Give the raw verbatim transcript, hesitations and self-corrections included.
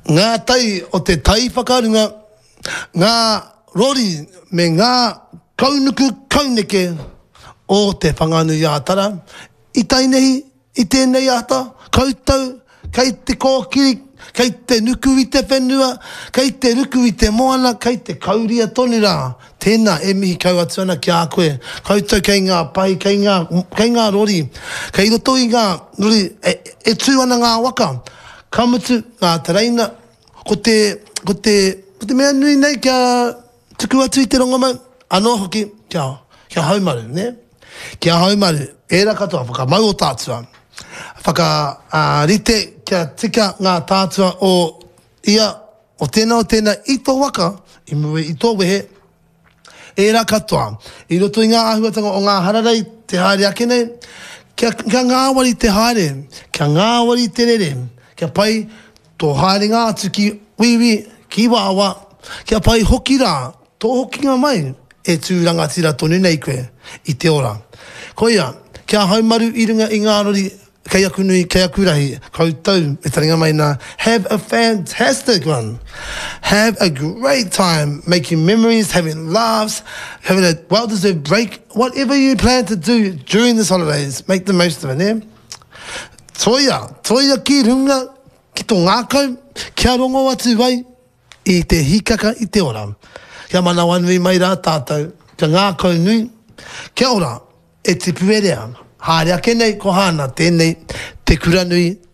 ngā tai o te tai whakarunga, ngā rori me ngā kaunuku kauneke o te whanganui ātara. I tainehi, i tēnei ata, koutou, kei te kōkiri, kei te nuku i te whenua, kei te nuku i te moana, kei te kauria tonu rā. Tēnā e mihi kau atu ana ki a koe. Koutou kei ngā pai, kei ngā, kei ngā rori, kei roto i ngā rori, e, e tū ana ngā waka. Kamutu ngā tereina, ko te, ko te, ko te mea nui nei kia tuku atu i te rongomau, anō hoki, kia, kia haumaru, ne? Kia haumaru, e ra katoa, whaka mau o tātua. Whaka uh, rite kia tika ngā tātua o ia, o tēnā o tēnā i tō waka, i mua i tō wehe, e ra katoa. I roto i ngā ahuatanga o ngā hararei te haere ake nei, kia, kia ngāwari te haere, kia ngāwari te rere, kia pai tō haere ngā atu ki wiwi, ki wawa, kia pai hoki rā, tō hoki ngā mai, e tū rangatira tonu nei koe, i te ora. Ko ia, kia haumaru i runga i ngā rori, kei aku nui, kei aku rahi, koutou, e taringa mai nā, have a fantastic one. Have a great time, making memories, having laughs, having a well-deserved break, whatever you plan to do during this holidays, make the most of it, eh? Toia, toia ki runga, ki tō ngākau, kia rongo atu wai, i te hikaka i te ora. Kia mana wanui mai rā tātou, kia ngākau nui, kia ora, e te puerea, haere ake nei ko hana tēnei te kura nui